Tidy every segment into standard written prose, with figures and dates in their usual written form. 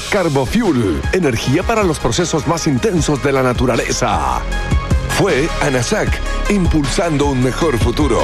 Carbofuel, energía para los procesos más intensos de la naturaleza. Fue ANASAC, impulsando un mejor futuro.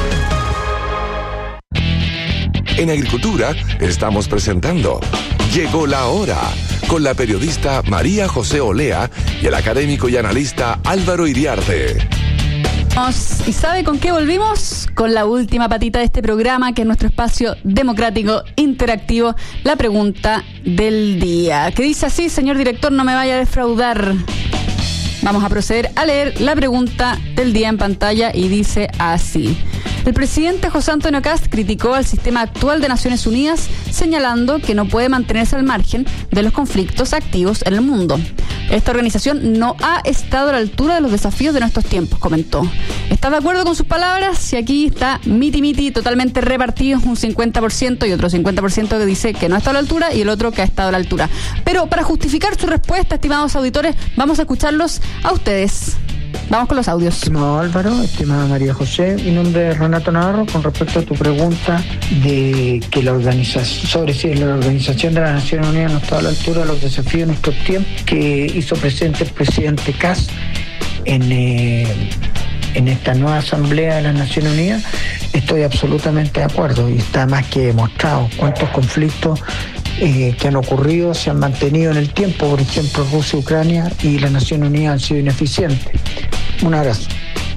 En Agricultura estamos presentando Llegó la Hora, con la periodista María José Olea y el académico y analista Álvaro Iriarte. ¿Y sabe con qué volvimos? Con la última patita de este programa, que es nuestro espacio democrático, interactivo, la pregunta del día. Que dice así, señor director, no me vaya a defraudar. Vamos a proceder a leer la pregunta del día en pantalla y dice así. El presidente José Antonio Kast criticó al sistema actual de Naciones Unidas, señalando que no puede mantenerse al margen de los conflictos activos en el mundo. Esta organización no ha estado a la altura de los desafíos de nuestros tiempos, comentó. ¿Está de acuerdo con sus palabras? Y aquí está miti totalmente repartido, un 50% y otro 50% que dice que no está a la altura y el otro que ha estado a la altura. Pero para justificar su respuesta, estimados auditores, vamos a escucharlos a ustedes. Vamos con los audios. Estimado Álvaro, estimada María José, mi nombre es Renato Navarro. Con respecto a tu pregunta de que la organización de las Naciones Unidas no está a la altura de los desafíos de nuestros tiempos, que hizo presente el presidente Kast en esta nueva Asamblea de las Naciones Unidas, estoy absolutamente de acuerdo y está más que demostrado cuántos conflictos que han ocurrido se han mantenido en el tiempo. Por ejemplo, Rusia, Ucrania y las Naciones Unidas han sido ineficientes. Un abrazo.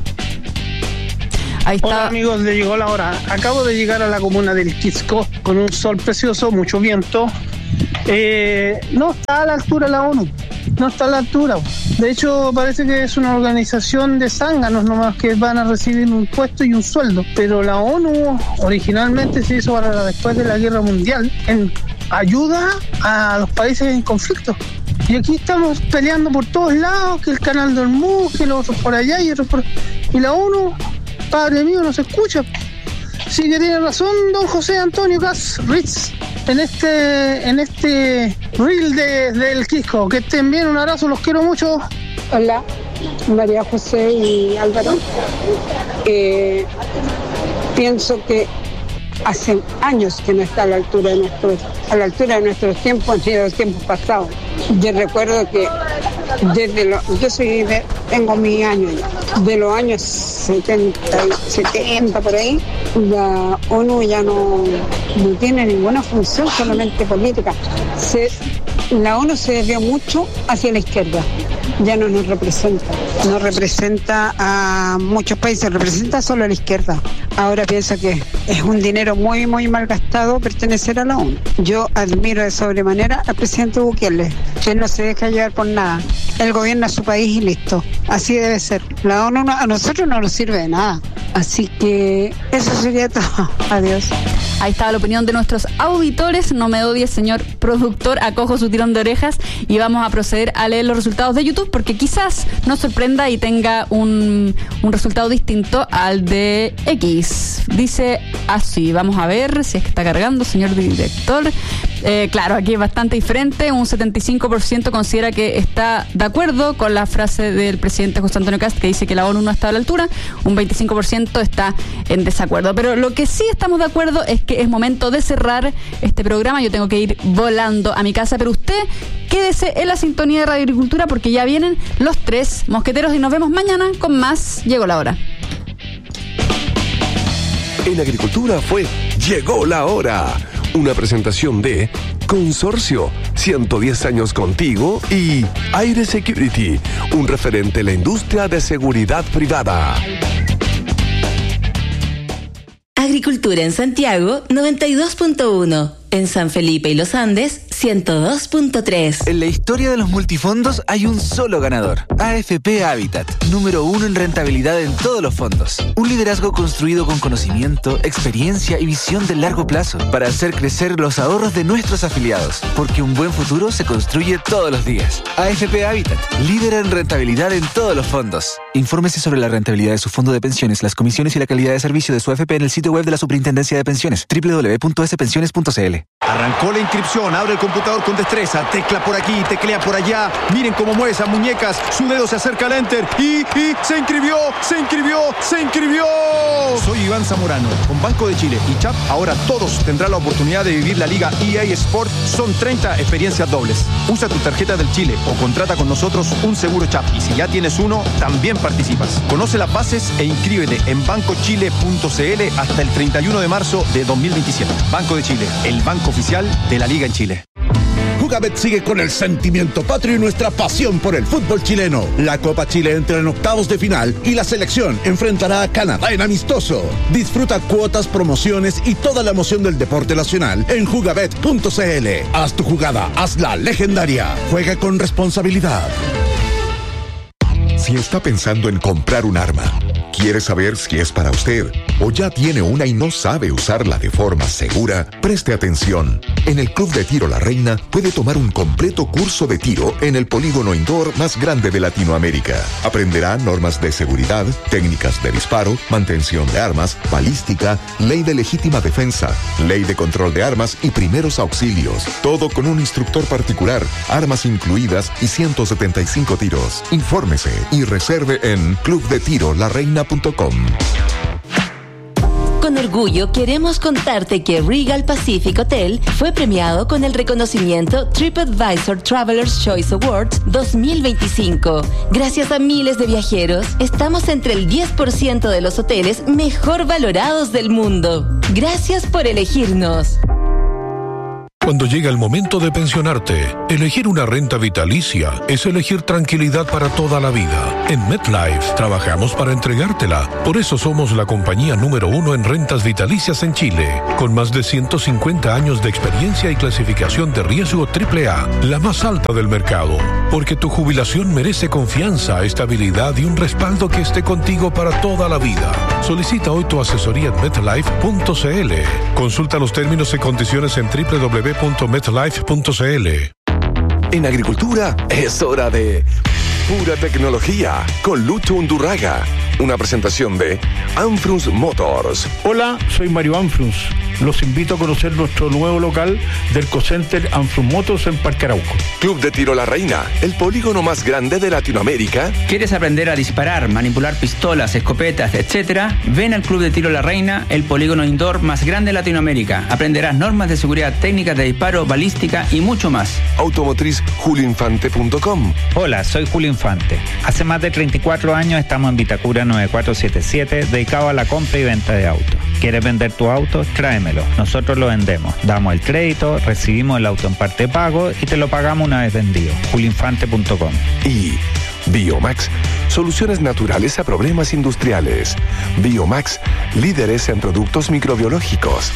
Ahí está. Hola amigos de Llegó la Hora. Acabo de llegar a la comuna del Quisco con un sol precioso, mucho viento. No está a la altura la ONU. No está a la altura. De hecho, parece que es una organización de zánganos nomás que van a recibir un puesto y un sueldo. Pero la ONU originalmente se hizo para después de la Guerra Mundial en ayuda a los países en conflicto. Y aquí estamos peleando por todos lados, que el canal de Hormuz, que los otros por allá y otros por... Y la ONU, padre mío, no se escucha. Sí que tiene razón don José Antonio Kast Ritz en este reel del Quisco. Que estén bien, un abrazo, los quiero mucho. Hola, María José y Álvaro. Pienso que hace años que no está a la altura de nuestros tiempos ni de los tiempos pasados. Yo recuerdo que tengo mis años ya, de los años 70 por ahí, la ONU ya no tiene ninguna función, solamente política. La ONU se desvió mucho hacia la izquierda, ya no nos representa, no representa a muchos países, representa solo a la izquierda. Ahora pienso que es un dinero muy mal gastado pertenecer a la ONU. Yo admiro de sobremanera al presidente Bukele, que él no se deja llevar por nada. Él gobierna su país y listo, así debe ser. La ONU a nosotros no nos sirve de nada, así que eso sería todo. Adiós. Ahí estaba la opinión de nuestros auditores. No me odie, señor productor, acojo su tirón de orejas y vamos a proceder a leer los resultados de YouTube, porque quizás nos sorprenda y tenga un resultado distinto al de X. Dice así, vamos a ver si es que está cargando, señor director. Claro, aquí es bastante diferente. Un 75% considera que está de acuerdo con la frase del presidente José Antonio Kast, que dice que la ONU no está a la altura. Un 25% está en desacuerdo. Pero lo que sí estamos de acuerdo es que es momento de cerrar este programa. Yo tengo que ir volando a mi casa, pero usted quédese en la sintonía de Radio Agricultura, porque ya vienen los 3 mosqueteros y nos vemos mañana con más Llegó la Hora. En Agricultura fue Llegó la Hora, una presentación de Consorcio, 110 años contigo, y Aire Security, un referente en la industria de seguridad privada. Agricultura en Santiago, 92.1. En San Felipe y Los Andes, 102.3. En la historia de los multifondos hay un solo ganador. AFP Habitat, número 1 en rentabilidad en todos los fondos. Un liderazgo construido con conocimiento, experiencia y visión de largo plazo para hacer crecer los ahorros de nuestros afiliados. Porque un buen futuro se construye todos los días. AFP Habitat, líder en rentabilidad en todos los fondos. Infórmese sobre la rentabilidad de su fondo de pensiones, las comisiones y la calidad de servicio de su AFP en el sitio web de la Superintendencia de Pensiones, www.spensiones.cl. Arrancó la inscripción, abre el computador con destreza. Tecla por aquí, teclea por allá. Miren cómo mueve esas muñecas. Su dedo se acerca al enter y se inscribió. Soy Iván Zamorano. Con Banco de Chile y CHAP, ahora todos tendrán la oportunidad de vivir la Liga EA Sport. Son 30 experiencias dobles. Usa tu tarjeta del Chile o contrata con nosotros un seguro CHAP. Y si ya tienes uno, también participas. Conoce las bases e inscríbete en bancochile.cl hasta el 31 de marzo de 2027. Banco de Chile, el banco oficial de la Liga en Chile. Jugabet sigue con el sentimiento patrio y nuestra pasión por el fútbol chileno. La Copa Chile entra en octavos de final y la selección enfrentará a Canadá en amistoso. Disfruta cuotas, promociones y toda la emoción del deporte nacional en jugabet.cl. Haz tu jugada, hazla legendaria. Juega con responsabilidad. Si está pensando en comprar un arma, quiere saber si es para usted o ya tiene una y no sabe usarla de forma segura, preste atención. En el Club de Tiro La Reina puede tomar un completo curso de tiro en el polígono indoor más grande de Latinoamérica. Aprenderá normas de seguridad, técnicas de disparo, mantención de armas, balística, ley de legítima defensa, ley de control de armas y primeros auxilios. Todo con un instructor particular, armas incluidas y 175 tiros. Infórmese y reserve en clubdetirolareina.com. Con orgullo queremos contarte que Regal Pacific Hotel fue premiado con el reconocimiento TripAdvisor Traveler's Choice Awards 2025. Gracias a miles de viajeros, estamos entre el 10% de los hoteles mejor valorados del mundo. Gracias por elegirnos. Cuando llega el momento de pensionarte, elegir una renta vitalicia es elegir tranquilidad para toda la vida. En MetLife trabajamos para entregártela. Por eso somos la compañía número 1 en rentas vitalicias en Chile, con más de 150 años de experiencia y clasificación de riesgo AAA, la más alta del mercado. Porque tu jubilación merece confianza, estabilidad y un respaldo que esté contigo para toda la vida. Solicita hoy tu asesoría en MetLife.cl. Consulta los términos y condiciones en www.metlife.cl. En agricultura es hora de Pura Tecnología con Lucho Undurraga. Una presentación de Anfrus Motors. Hola, soy Mario Anfrus. Los invito a conocer nuestro nuevo local del Co-Center Anfrus Motors en Parque Arauco. Club de Tiro La Reina, el polígono más grande de Latinoamérica. ¿Quieres aprender a disparar, manipular pistolas, escopetas, etcétera? Ven al Club de Tiro La Reina, el polígono indoor más grande de Latinoamérica. Aprenderás normas de seguridad, técnicas de disparo, balística y mucho más. Automotriz julioinfante.com. Hola, soy Julio Infante. Hace más de 34 años estamos en Vitacura 9477, dedicado a la compra y venta de autos. ¿Quieres vender tu auto? Tráemelo. Nosotros lo vendemos. Damos el crédito, recibimos el auto en parte de pago y te lo pagamos una vez vendido. julioinfante.com. Y Biomax, soluciones naturales a problemas industriales. Biomax, líderes en productos microbiológicos.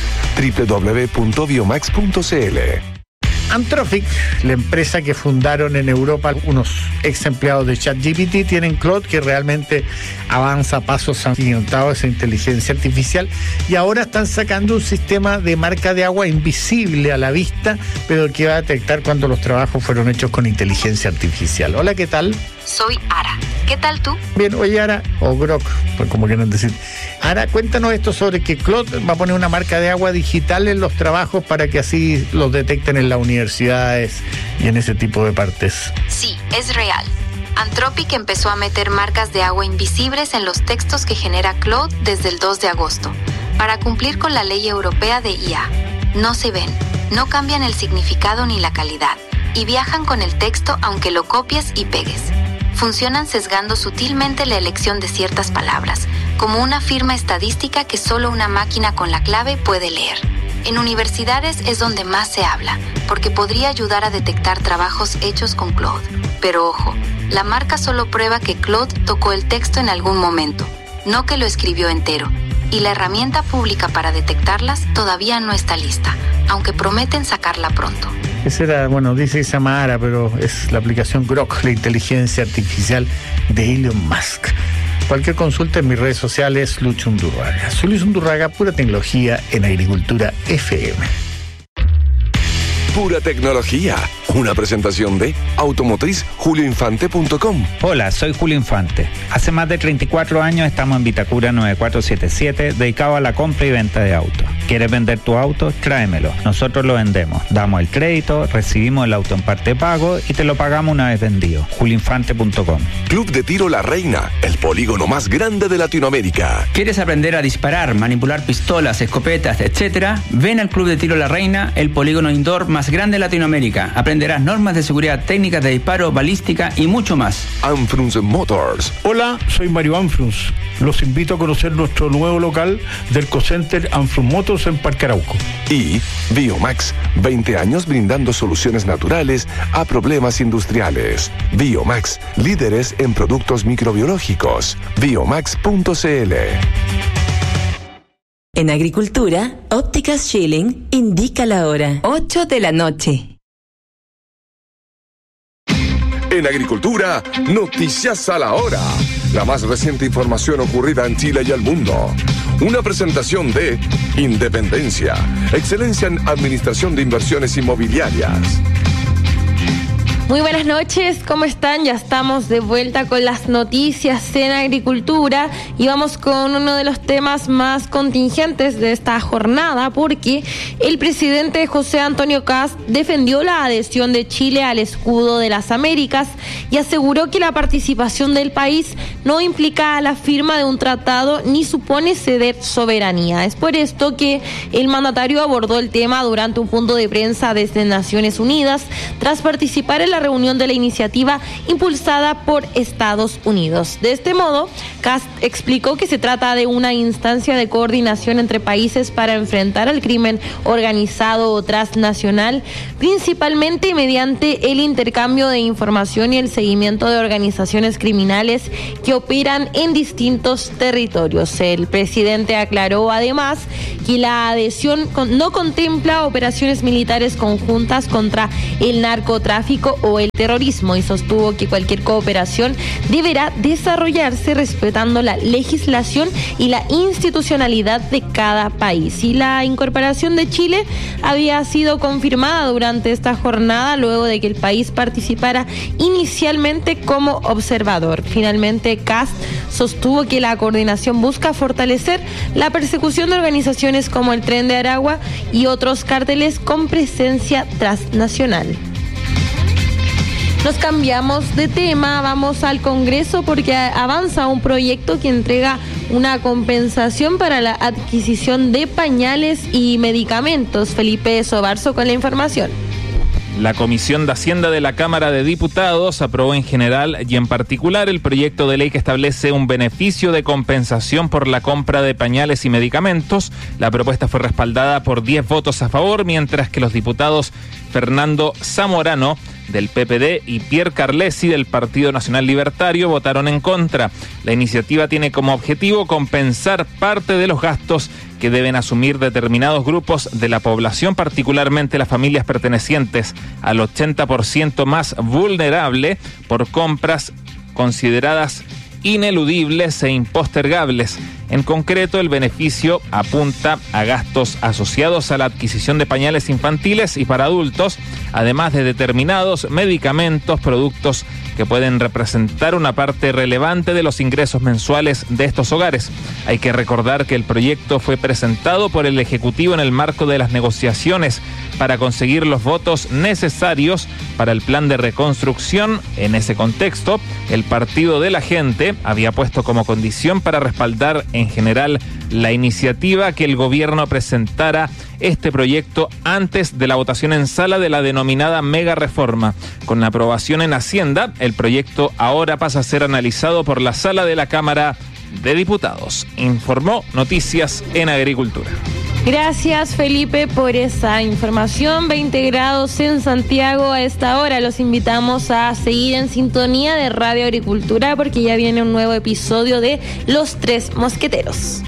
www.biomax.cl. Anthropic, la empresa que fundaron en Europa unos ex empleados de ChatGPT, tienen Claude, que realmente avanza a pasos agigantados esa inteligencia artificial, y ahora están sacando un sistema de marca de agua invisible a la vista, pero que va a detectar cuando los trabajos fueron hechos con inteligencia artificial. Hola, ¿qué tal? Soy Ara. ¿Qué tal tú? Bien, oye, Ara, o Grok, pues como quieran decir. Ara, cuéntanos esto sobre que Claude va a poner una marca de agua digital en los trabajos para que así los detecten en las universidades y en ese tipo de partes. Sí, es real. Anthropic empezó a meter marcas de agua invisibles en los textos que genera Claude desde el 2 de agosto, para cumplir con la ley europea de IA. No se ven, no cambian el significado ni la calidad, y viajan con el texto aunque lo copies y pegues. Funcionan sesgando sutilmente la elección de ciertas palabras, como una firma estadística que solo una máquina con la clave puede leer. En universidades es donde más se habla, porque podría ayudar a detectar trabajos hechos con Claude. Pero ojo, la marca solo prueba que Claude tocó el texto en algún momento, no que lo escribió entero. Y la herramienta pública para detectarlas todavía no está lista, aunque prometen sacarla pronto. Esa era, bueno, dice que se llama Ara, pero es la aplicación Grok, la inteligencia artificial de Elon Musk. Cualquier consulta en mis redes sociales, Lucho Undurraga. Soy Luis Undurraga, Pura Tecnología en Agricultura FM. Pura Tecnología, una presentación de Automotriz julioinfante.com. Hola, soy Julio Infante. Hace más de 34 años estamos en Vitacura 9477, dedicado a la compra y venta de autos. ¿Quieres vender tu auto? Tráemelo. Nosotros lo vendemos. Damos el crédito, recibimos el auto en parte pago y te lo pagamos una vez vendido. Julinfante.com. Club de Tiro La Reina, el polígono más grande de Latinoamérica. ¿Quieres aprender a disparar, manipular pistolas, escopetas, etcétera? Ven al Club de Tiro La Reina, el polígono indoor más grande de Latinoamérica. Aprenderás normas de seguridad, técnicas de disparo, balística y mucho más. Anfrunz Motors. Hola, soy Mario Anfrunz. Los invito a conocer nuestro nuevo local del Cocenter Anfrunz Motors en Parque Arauco. Y Biomax, 20 años brindando soluciones naturales a problemas industriales. Biomax, líderes en productos microbiológicos. Biomax.cl. En Agricultura, Ópticas Schilling indica la hora, 8 de la noche. En Agricultura, noticias a la hora. La más reciente información ocurrida en Chile y el mundo. Una presentación de Independencia, excelencia en administración de inversiones inmobiliarias. Muy buenas noches, ¿cómo están? Ya estamos de vuelta con las noticias en Agricultura y vamos con uno de los temas más contingentes de esta jornada, porque el presidente José Antonio Kast defendió la adhesión de Chile al escudo de las Américas y aseguró que la participación del país no implica la firma de un tratado ni supone ceder soberanía. Es por esto que el mandatario abordó el tema durante un punto de prensa desde Naciones Unidas, tras participar en la reunión de la iniciativa impulsada por Estados Unidos. De este modo, Kast explicó que se trata de una instancia de coordinación entre países para enfrentar al crimen organizado o transnacional, principalmente mediante el intercambio de información y el seguimiento de organizaciones criminales que operan en distintos territorios. El presidente aclaró además que la adhesión no contempla operaciones militares conjuntas contra el narcotráfico o el terrorismo y sostuvo que cualquier cooperación deberá desarrollarse respetando la legislación y la institucionalidad de cada país. Y la incorporación de Chile había sido confirmada durante esta jornada luego de que el país participara inicialmente como observador. Finalmente, Kast sostuvo que la coordinación busca fortalecer la persecución de organizaciones como el Tren de Aragua y otros cárteles con presencia transnacional. Nos cambiamos de tema, vamos al Congreso porque avanza un proyecto que entrega una compensación para la adquisición de pañales y medicamentos. Felipe Sobarzo con la información. La Comisión de Hacienda de la Cámara de Diputados aprobó en general y en particular el proyecto de ley que establece un beneficio de compensación por la compra de pañales y medicamentos. La propuesta fue respaldada por 10 votos a favor, mientras que los diputados Fernando Zamorano del PPD y Pierre Carlesi del Partido Nacional Libertario votaron en contra. La iniciativa tiene como objetivo compensar parte de los gastos que deben asumir determinados grupos de la población, particularmente las familias pertenecientes al 80% más vulnerable, por compras consideradas ineludibles e impostergables. En concreto, el beneficio apunta a gastos asociados a la adquisición de pañales infantiles y para adultos, además de determinados medicamentos, productos que pueden representar una parte relevante de los ingresos mensuales de estos hogares. Hay que recordar que el proyecto fue presentado por el Ejecutivo en el marco de las negociaciones para conseguir los votos necesarios para el plan de reconstrucción. En ese contexto, el Partido de la Gente había puesto como condición para respaldar en general la iniciativa que el gobierno presentara este proyecto antes de la votación en sala de la denominada mega reforma. Con la aprobación en Hacienda, el proyecto ahora pasa a ser analizado por la sala de la Cámara de Diputados. Informó Noticias en Agricultura. Gracias, Felipe, por esa información. 20 grados en Santiago a esta hora. Los invitamos a seguir en sintonía de Radio Agricultura porque ya viene un nuevo episodio de Los Tres Mosqueteros.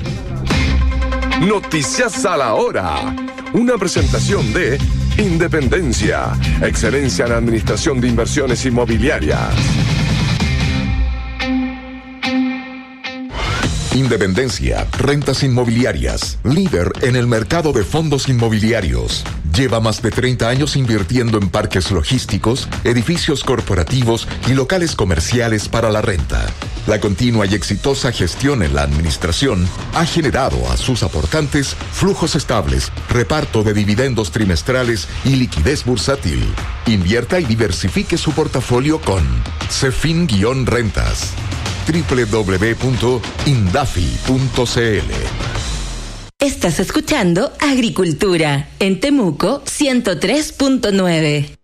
Noticias a la hora. Una presentación de Independencia, excelencia en administración de inversiones inmobiliarias. Independencia, rentas inmobiliarias, líder en el mercado de fondos inmobiliarios. Lleva más de 30 años invirtiendo en parques logísticos, edificios corporativos y locales comerciales para la renta. La continua y exitosa gestión en la administración ha generado a sus aportantes flujos estables, reparto de dividendos trimestrales y liquidez bursátil. Invierta y diversifique su portafolio con Cefin-Rentas. www.indafi.cl. Estás escuchando Agricultura en Temuco 103.9.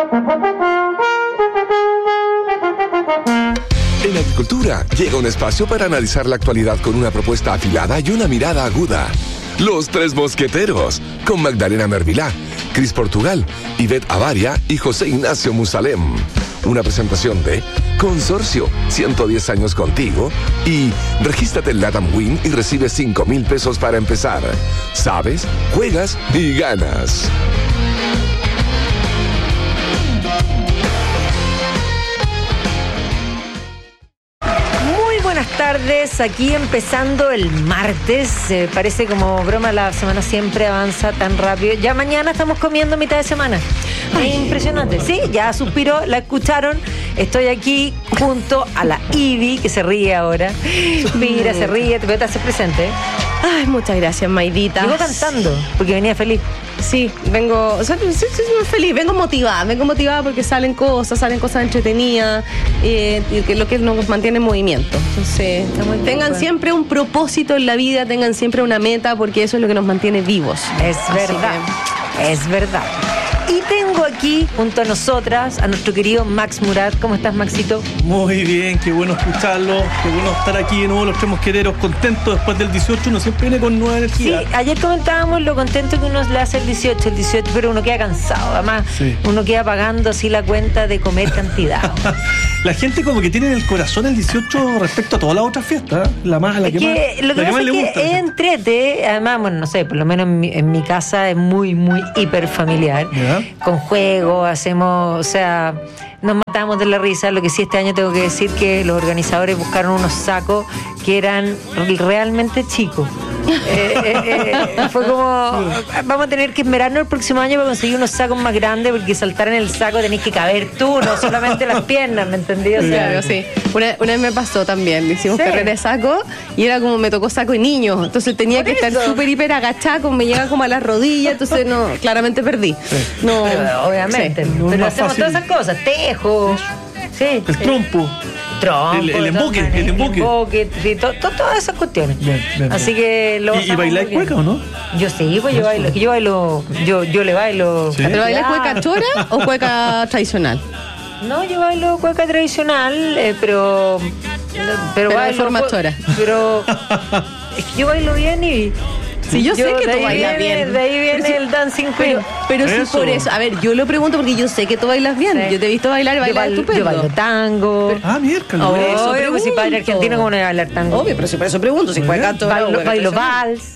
En Agricultura llega un espacio para analizar la actualidad con una propuesta afilada y una mirada aguda. Los Tres Mosqueteros, con Magdalena Mervilá, Cris Portugal, Ivette Avaria y José Ignacio Musalem. Una presentación de Consorcio, 110 años contigo, y regístrate en LATAM Win y recibe 5,000 pesos para empezar. Sabes, juegas y ganas. Buenas tardes, aquí empezando el martes. Parece como broma, la semana siempre avanza tan rápido. Ya mañana estamos comiendo mitad de semana. Es impresionante. Sí, ya suspiró, la escucharon. Estoy aquí junto a la Ivy, que se ríe ahora. Mira, se ríe, te haces presente. Ay, muchas gracias, Maidita. Llegó cantando, porque venía feliz. Sí, vengo feliz, vengo motivada porque salen cosas entretenidas, que lo que nos mantiene en movimiento. Entonces, tengan siempre un propósito en la vida, tengan siempre una meta, porque eso es lo que nos mantiene vivos. Es verdad, es verdad. Y tengo aquí junto a nosotras a nuestro querido Max Murat. ¿Cómo estás, Maxito? Muy bien, qué bueno escucharlo, qué bueno estar aquí de nuevo, los Tres Mosqueteros, contentos después del 18, uno siempre viene con nueva energía. Sí, ayer comentábamos lo contento que uno le hace el 18, pero uno queda cansado, además uno queda pagando así la cuenta de comer cantidad. La gente como que tiene en el corazón el 18 respecto a todas las otras fiestas, la que más le gusta. Es entrete, además, bueno, no sé, por lo menos en mi casa es muy, muy hiper familiar. ¿Ya? Con juegos, hacemos, o sea, nos matamos de la risa. Lo que sí, este año tengo que decir que los organizadores buscaron unos sacos que eran realmente chicos. Fue como, vamos a tener que esmerarnos el próximo año para conseguir unos sacos más grandes, porque saltar en el saco tenés que caber tú, no solamente las piernas, ¿me entendí? O sea, claro, sí. Una vez me pasó también, hicimos carrera de saco y era como, me tocó saco de niños, entonces tenía que estar súper hiper agachada, me llega como a las rodillas, entonces no, claramente perdí. No, pero, obviamente, pero hacemos todas esas cosas, tejo, el trompo. El emboque, sí, todas esas cuestiones. Bien. Así que ¿Y bailáis cueca o no? Yo sí, pues yo le bailo. ¿Sí? ¿Pero bailas cueca chora o cueca tradicional? No, yo bailo cueca tradicional, pero bailo de forma chora. Pero es que yo bailo bien y... Sí, yo sé que tú bailas bien. De ahí viene el dancing queen. Pero sí, por eso. A ver, yo lo pregunto porque yo sé que tú bailas bien. Sí. Yo te he visto bailar y bailar estupendo. Yo bailo tango. Miércoles. Obvio, pues si padre argentino, ¿cómo no voy a bailar tango? Obvio, pero si por eso pregunto. Si juega todo. Bailo vals.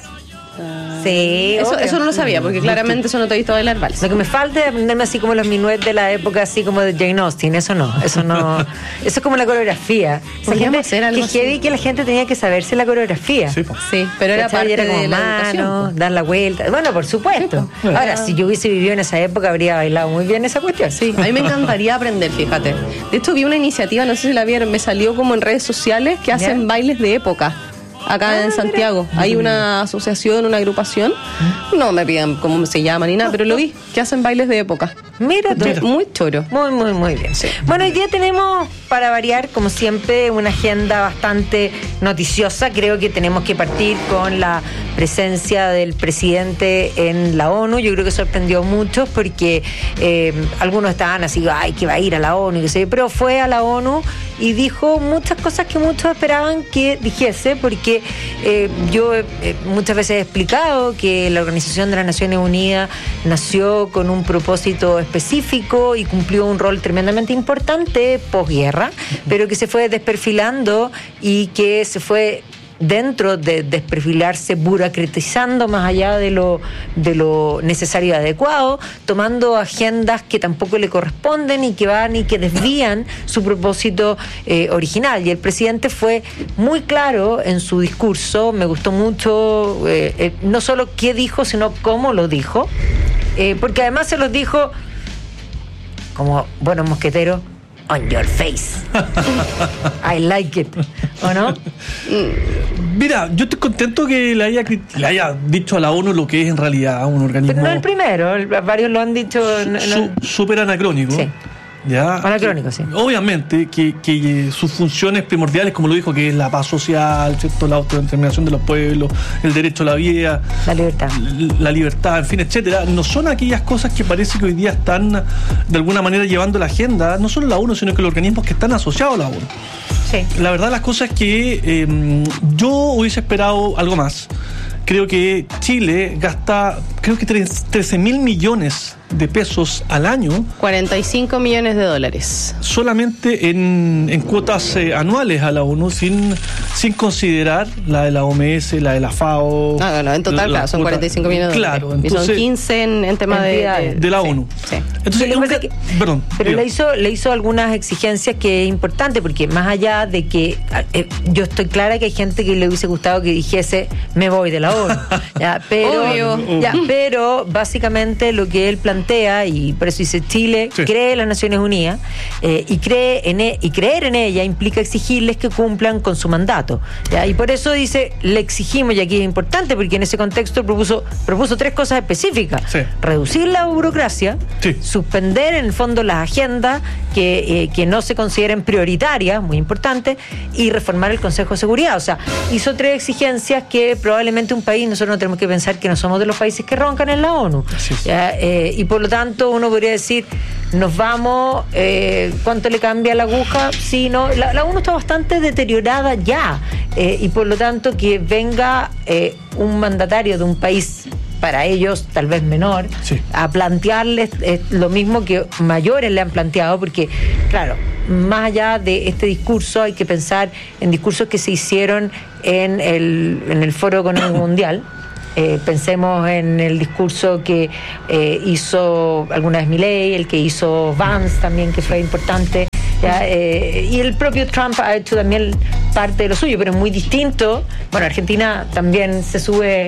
Sí, eso no lo sabía, porque claramente eso no te he visto bailar vals. Lo que me falta es aprenderme así como los minuets de la época, así como de Jane Austen. Eso es como la coreografía. Podríamos hacer algo así. Que la gente tenía que saberse la coreografía. Sí, pero era parte de la educación, dar la vuelta. Bueno, por supuesto. Sí, ahora, si yo hubiese vivido en esa época, habría bailado muy bien esa cuestión. Sí, a mí me encantaría aprender, fíjate. De hecho, vi una iniciativa, no sé si la vieron, me salió como en redes sociales que hacen bailes de época. Acá en Santiago hay una asociación, una agrupación, no me pidan cómo se llama ni nada, pero lo vi, que hacen bailes de época. Mira, muy choro. Muy bien. Sí. Bueno, hoy día tenemos, para variar, como siempre, una agenda bastante noticiosa. Creo que tenemos que partir con la presencia del presidente en la ONU. Yo creo que sorprendió a muchos porque algunos estaban así, que va a ir a la ONU, pero fue a la ONU y dijo muchas cosas que muchos esperaban que dijese, porque yo muchas veces he explicado que la Organización de las Naciones Unidas nació con un propósito específico y cumplió un rol tremendamente importante posguerra, pero que se fue desperfilando y que se fue dentro de desperfilarse, burocratizando más allá de lo necesario y adecuado, tomando agendas que tampoco le corresponden y que van y que desvían su propósito original. Y el presidente fue muy claro en su discurso, me gustó mucho, no solo qué dijo, sino cómo lo dijo, porque además se los dijo como buenos mosqueteros, on your face. I like it. ¿O no? Mira, yo estoy contento que le haya dicho a la ONU lo que es en realidad un organismo. Pero no el primero, varios lo han dicho. Súper anacrónico. Sí. ¿Ya? Anacrónico, sí. Obviamente que sus funciones primordiales, como lo dijo, que es la paz social, ¿cierto? La autodeterminación de los pueblos, el derecho a la vida, la libertad, en fin, etcétera, no son aquellas cosas que parece que hoy día están de alguna manera llevando la agenda, no solo la ONU, sino que los organismos que están asociados a la ONU. Sí. La verdad, las cosas es que yo hubiese esperado algo más. Creo que Chile gasta, 13.000 millones de pesos al año. 45 millones de dólares. Solamente en cuotas anuales a la ONU, sin considerar la de la OMS, la de la FAO. No, en total, claro, son 45 millones de dólares. Claro, entonces, y son 15 en tema de la ONU. Sí. Entonces, perdón. Pero le hizo algunas exigencias que es importante, porque más allá de que yo estoy clara que hay gente que le hubiese gustado que dijese me voy de la ONU. ¿Ya? Pero básicamente lo que él plantea, y por eso dice Chile cree en las Naciones Unidas, y creer en ella implica exigirles que cumplan con su mandato, ¿ya? Y por eso dice le exigimos, y aquí es importante porque en ese contexto propuso 3 cosas específicas: reducir la burocracia, suspender en el fondo las agendas que no se consideren prioritarias, muy importante, y reformar el Consejo de Seguridad. O sea, hizo 3 exigencias que probablemente un país, nosotros no tenemos que pensar que no somos de los países que roncan en la ONU, y por lo tanto uno podría decir nos vamos, ¿cuánto le cambia la aguja? Sí, no, la ONU está bastante deteriorada ya, y por lo tanto que venga un mandatario de un país para ellos tal vez menor, a plantearles lo mismo que mayores le han planteado, porque claro, más allá de este discurso hay que pensar en discursos que se hicieron en el Foro Económico Mundial. Pensemos en el discurso que hizo alguna vez Milei, el que hizo Vance también, que fue importante, ¿ya? Y el propio Trump ha hecho también parte de lo suyo, pero es muy distinto. Bueno, Argentina también se sube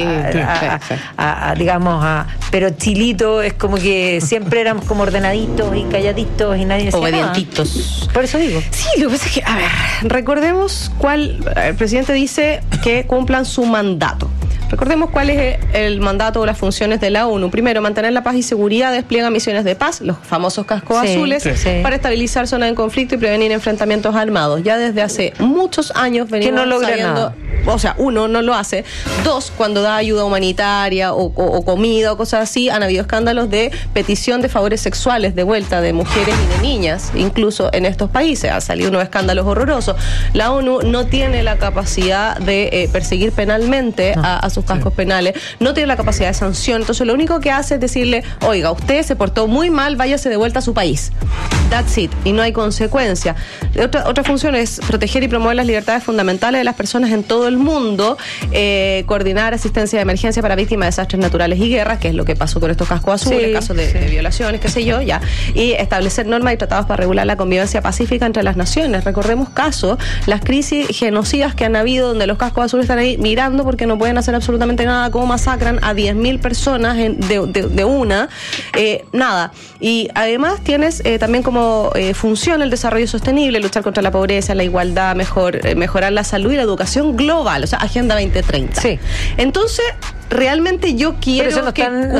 pero Chilito es como que siempre éramos como ordenaditos y calladitos y nadie decía obedientitos nada. Por eso digo. Sí, lo que pasa es que, a ver, recordemos el presidente dice que cumplan su mandato. Recordemos cuál es el mandato o las funciones de la ONU. Primero, mantener la paz y seguridad, despliega misiones de paz, los famosos cascos azules, para estabilizar zonas en conflicto y prevenir enfrentamientos armados. Ya desde hace muchos años venimos sabiendo, o sea, 1, no lo hace. 2, cuando da ayuda humanitaria o comida o cosas así, han habido escándalos de petición de favores sexuales de vuelta de mujeres y de niñas, incluso en estos países. Han salido unos escándalos horrorosos. La ONU no tiene la capacidad de perseguir penalmente a sus cascos penales, no tiene la capacidad de sanción, entonces lo único que hace es decirle, oiga, usted se portó muy mal, váyase de vuelta a su país. That's it, y no hay consecuencia. Otra función es proteger y promover las libertades fundamentales de las personas en todo el mundo, coordinar asistencia de emergencia para víctimas de desastres naturales y guerras, que es lo que pasó con estos cascos azules, casos de violaciones, qué sé yo, ya, y establecer normas y tratados para regular la convivencia pacífica entre las naciones. Recordemos casos, las crisis genocidas que han habido, donde los cascos azules están ahí mirando porque no pueden hacer absolutamente nada, como masacran a 10.000 personas de una, nada. Y además tienes también como función el desarrollo sostenible, luchar contra la pobreza, la igualdad, mejorar la salud y la educación global, o sea, Agenda 2030. Sí. Entonces, realmente yo quiero no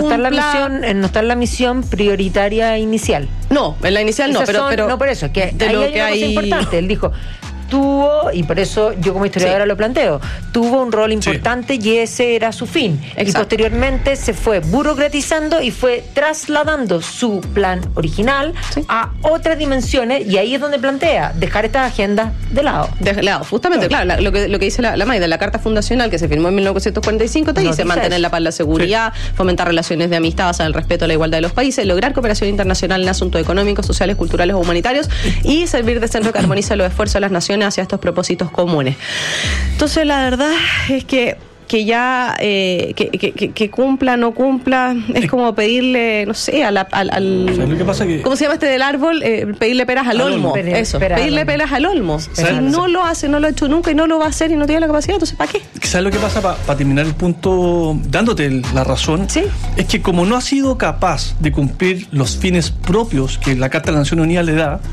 está en la misión prioritaria inicial. No, en la inicial no, pero no por eso, que de ahí lo hay que una cosa importante. Él dijo, y por eso yo como historiadora lo planteo, tuvo un rol importante y ese era su fin. Exacto. Y posteriormente se fue burocratizando y fue trasladando su plan original a otras dimensiones, y ahí es donde plantea dejar estas agendas de lado. Justamente, claro, lo que dice la MAIDA, la Carta Fundacional que se firmó en 1945, te dice mantener la paz, la seguridad, fomentar relaciones de amistad basadas en el respeto a la igualdad de los países, lograr cooperación internacional en asuntos económicos, sociales, culturales o humanitarios, y servir de centro que armoniza los esfuerzos de las naciones hacia estos propósitos comunes. Entonces, la verdad es que ya que cumpla, no cumpla, es como pedirle, no sé, lo que pasa que, ¿cómo se llama este del árbol? Pedirle peras al olmo. Pedirle peras al olmo. Si no lo hace, no lo ha hecho nunca y no lo va a hacer y no tiene la capacidad, entonces ¿para qué? ¿Sabes lo que pasa? Para terminar el punto, dándote la razón, es que como no ha sido capaz de cumplir los fines propios que la Carta de las Naciones Unidas le da,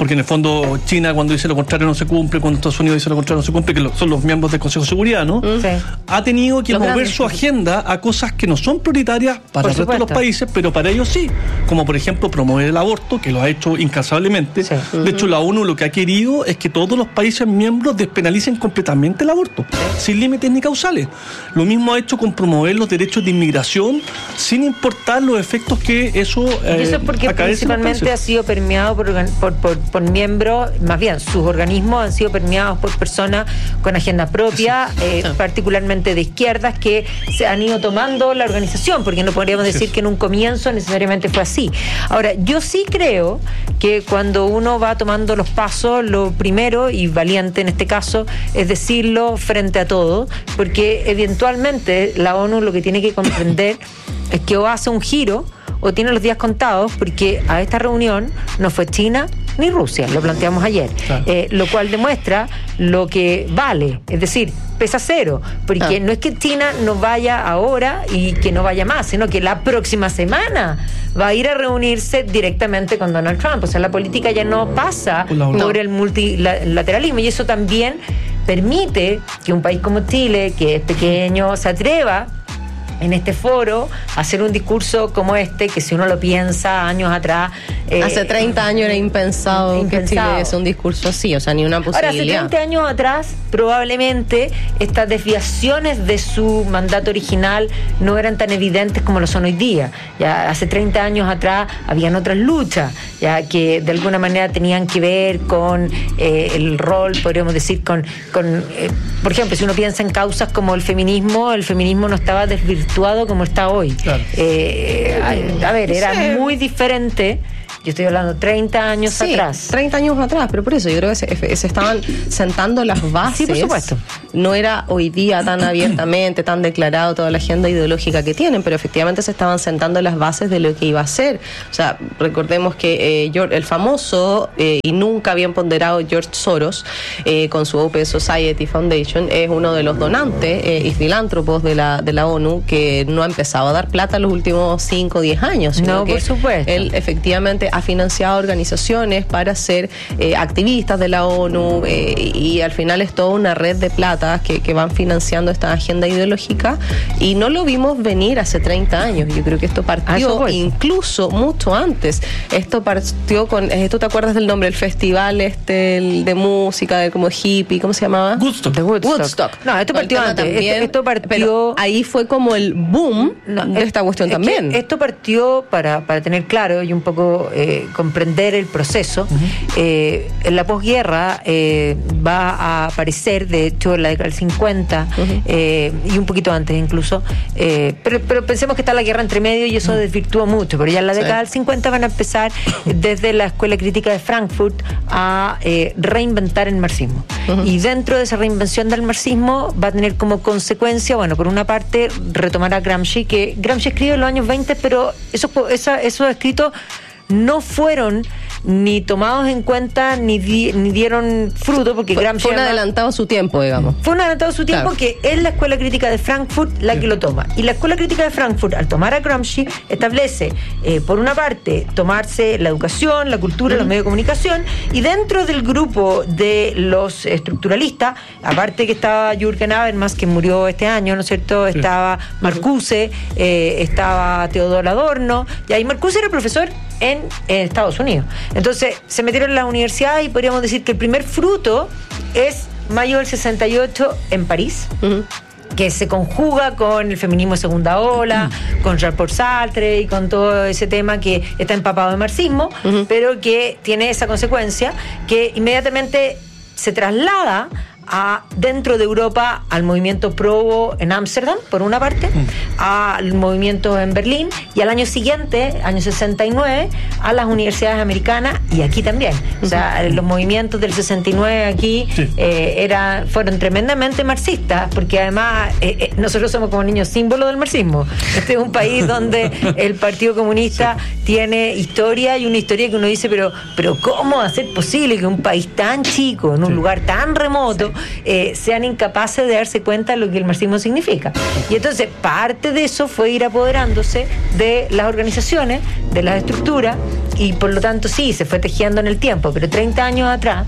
porque en el fondo China cuando dice lo contrario no se cumple, cuando Estados Unidos dice lo contrario no se cumple, que son los miembros del Consejo de Seguridad, ¿no? Sí. Ha tenido que mover su agenda a cosas que no son prioritarias para el resto de los países, pero para ellos sí, como por ejemplo promover el aborto, que lo ha hecho incansablemente. Sí. De hecho, la ONU lo que ha querido es que todos los países miembros despenalicen completamente el aborto, sin límites ni causales. Lo mismo ha hecho con promover los derechos de inmigración, sin importar los efectos que eso y eso es porque principalmente ha sido permeado por miembros, más bien sus organismos han sido permeados por personas con agenda propia, particularmente de izquierdas, que se han ido tomando la organización, porque no podríamos decir que en un comienzo necesariamente fue así. Ahora, yo sí creo que cuando uno va tomando los pasos, lo primero, y valiente en este caso, es decirlo frente a todo, porque eventualmente la ONU lo que tiene que comprender es que o hace un giro o tiene los días contados, porque a esta reunión no fue China ni Rusia, lo planteamos ayer, claro. Lo cual demuestra lo que vale, es decir, pesa cero, porque no es que China no vaya ahora y que no vaya más, sino que la próxima semana va a ir a reunirse directamente con Donald Trump. O sea, la política ya no pasa por el multilateralismo, y eso también permite que un país como Chile, que es pequeño, se atreva en este foro hacer un discurso como este, que si uno lo piensa años atrás... hace 30 años era impensado que Chile hiciese un discurso así, o sea, ni una posibilidad. Ahora, hace 30 años atrás, probablemente estas desviaciones de su mandato original no eran tan evidentes como lo son hoy día. Ya hace 30 años atrás habían otras luchas, ya que de alguna manera tenían que ver con el rol, podríamos decir, por ejemplo, si uno piensa en causas como el feminismo no estaba desvirtuado como está hoy. Claro. A ver, era muy diferente. Yo estoy hablando 30 años atrás. 30 años atrás, pero por eso yo creo que se estaban sentando las bases. Sí, por supuesto. No era hoy día tan abiertamente, tan declarado toda la agenda ideológica que tienen, pero efectivamente se estaban sentando las bases de lo que iba a ser. O sea, recordemos que el famoso y nunca bien ponderado George Soros, con su Open Society Foundation, es uno de los donantes y filántropos de la ONU, que no ha empezado a dar plata en los últimos 5 o 10 años. No, por supuesto. Él efectivamente ha financiado organizaciones para ser activistas de la ONU, y al final es toda una red de plata que van financiando esta agenda ideológica, y no lo vimos venir hace 30 años. Yo creo que esto partió incluso mucho antes. Esto partió con, ¿tú te acuerdas del nombre? El festival de música, como hippie, ¿cómo se llamaba? Woodstock. No, esto partió antes. Esto partió... Pero ahí fue como el boom de esta cuestión también. Esto partió, para tener claro y un poco comprender el proceso. En la posguerra va a aparecer, de hecho, en la década del 50 y un poquito antes incluso, pero pensemos que está la guerra entre medio y eso desvirtuó mucho, pero ya en la década del 50 van a empezar desde la Escuela Crítica de Frankfurt a reinventar el marxismo. Y dentro de esa reinvención del marxismo va a tener como consecuencia, bueno, por una parte, retomar a Gramsci, que Gramsci escribe en los años 20, pero esos escritos no fueron ni tomados en cuenta ni dieron fruto, porque Gramsci fue un adelantado a su tiempo, digamos. Fue un adelantado a su tiempo, que es la Escuela Crítica de Frankfurt la que lo toma. Y la Escuela Crítica de Frankfurt, al tomar a Gramsci, establece, por una parte, tomarse la educación, la cultura, los medios de comunicación, y dentro del grupo de los estructuralistas, aparte que estaba Jürgen Habermas, que murió este año, ¿no es cierto? Estaba Marcuse, estaba Teodoro Adorno, y ahí Marcuse era profesor en Estados Unidos. Entonces se metieron en la universidad, y podríamos decir que el primer fruto es mayo del 68 en París, que se conjuga con el feminismo de segunda ola, con Jean-Paul Sartre y con todo ese tema que está empapado de marxismo, pero que tiene esa consecuencia que inmediatamente se traslada dentro de Europa al movimiento Probo en Ámsterdam, por una parte, al movimiento en Berlín, y al año siguiente, año 69, a las universidades americanas, y aquí también. O sea, los movimientos del 69 aquí fueron tremendamente marxistas, porque además nosotros somos como niños símbolo del marxismo. Este es un país donde el Partido Comunista tiene historia, y una historia que uno dice, pero ¿cómo va a ser posible que un país tan chico, en un lugar tan remoto, sean incapaces de darse cuenta de lo que el marxismo significa? Y entonces parte de eso fue ir apoderándose de las organizaciones, de las estructuras, y por lo tanto sí, se fue tejiendo en el tiempo, pero 30 años atrás